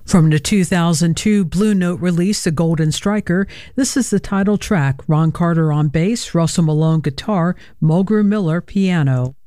From the 2002 Blue Note release, The Golden Striker, this is the title track. Ron Carter on bass, Russell Malone guitar, Mulgrew Miller piano.